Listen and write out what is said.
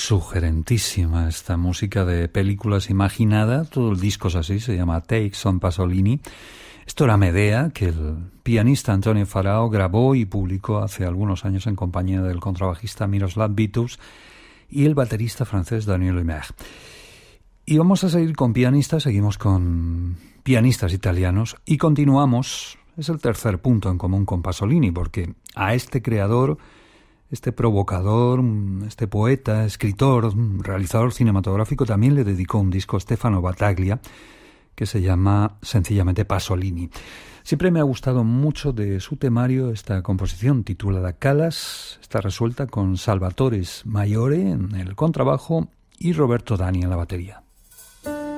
sugerentísima esta música de películas imaginada. Todo el disco es así, se llama Takes on Pasolini. Esto era Medea, que el pianista Antonio Farao grabó y publicó hace algunos años en compañía del contrabajista Miroslav Vitous y el baterista francés Daniel Lemaire. Y vamos a seguir con pianistas, seguimos con pianistas italianos y continuamos. Es el tercer punto en común con Pasolini, porque a este creador, este provocador, este poeta, escritor, realizador cinematográfico, también le dedicó un disco Stefano Battaglia, que se llama sencillamente Pasolini. Siempre me ha gustado mucho de su temario esta composición titulada Calas. Está resuelta con Salvatore Maiore en el contrabajo y Roberto Dani en la batería.